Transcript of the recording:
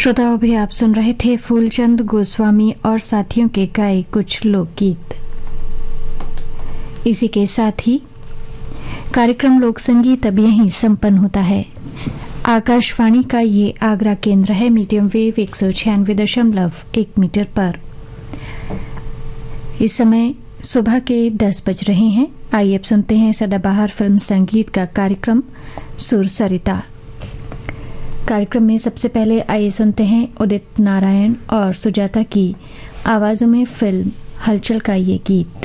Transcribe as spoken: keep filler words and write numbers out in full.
श्रोताओं भी आप सुन रहे थे फूलचंद गोस्वामी और साथियों के गाए कुछ लोकगीत। इसी के साथ ही कार्यक्रम लोक संगीत अब यहीं संपन्न होता है। आकाशवाणी का ये आगरा केंद्र है, मीडियम वेव एक सौ छियानवे दशमलव एक मीटर पर। इस समय सुबह के दस बज रहे हैं। आइए अब सुनते हैं सदाबहार फिल्म संगीत का कार्यक्रम सुर सरिता। कार्यक्रम में सबसे पहले आइए सुनते हैं उदित नारायण और सुजाता की आवाजों में फिल्म हलचल का ये गीत।